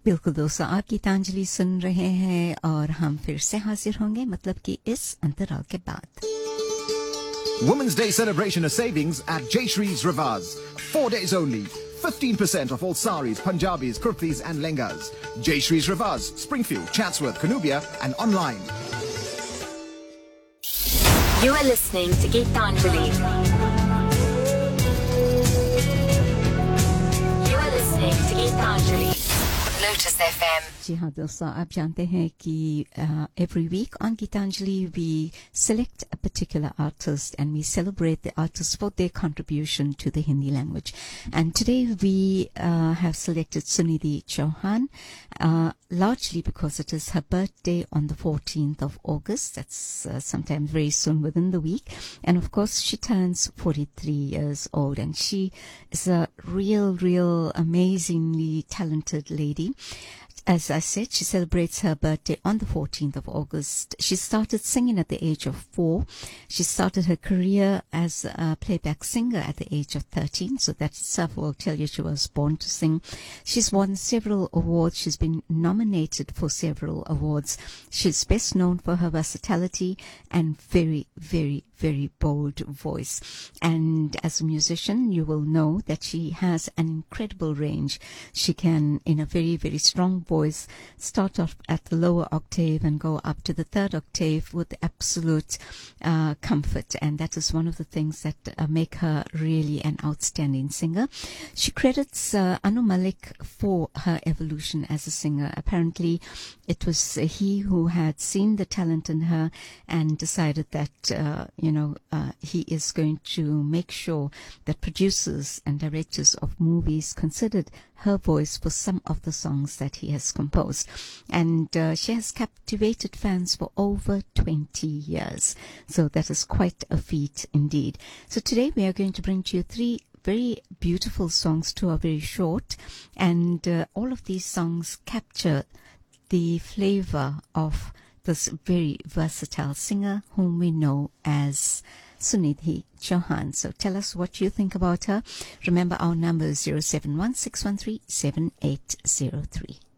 बिल्कुल दोस्तों, आप गीतांजलि सुन रहे हैं और हम फिर से हाजिर होंगे मतलब कि इस अंतराल के बाद। Women's Day celebration of savings at Jayshree's Rivaz. 4 days only. 15% off all saris, Punjabis, kurtis and lengas. Jayshree's Rivaz, Springfield, Chatsworth, Canubia and online. You are listening to Geetanjali. You are listening to Geetanjali. Lotus FM. जी हाँ दोस्तों, आप जानते हैं कि every week on Geetanjali we select a particular artist and we celebrate the artist for their contribution to the Hindi language. And today we have selected Sunidhi Chauhan, largely because it is her birthday on the 14th of August. That's sometime very soon within the week. And of course she turns 43 years old and she is a real amazingly talented lady. As I said, she celebrates her birthday on the 14th of August. She started singing at the age of 4. She started her career as a playback singer at the age of 13. So that itself will tell you she was born to sing. She's won several awards. She's been nominated for several awards. She's best known for her versatility and very bold voice. And as a musician, you will know that she has an incredible range. She can, in a very strong voice, start off at the lower octave and go up to the third octave with absolute comfort. And that is one of the things that make her really an outstanding singer. She credits Anu Malik for her evolution as a singer. Apparently, it was he who had seen the talent in her and decided that, he is going to make sure that producers and directors of movies considered her voice for some of the songs that he has composed. And she has captivated fans for over 20 years. So that is quite a feat indeed. So today we are going to bring to you 3 very beautiful songs. 2 are very short. And all of these songs capture the flavor of this very versatile singer whom we know as Sunidhi Chauhan. So tell us what you think about her. Remember our number is 071 613 7803.